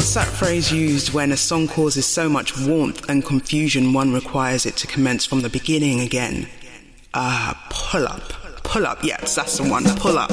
What's that phrase used when a song causes so much warmth and confusion one requires it to commence from the beginning again? Pull up. Pull up, yes, that's the one. Pull up.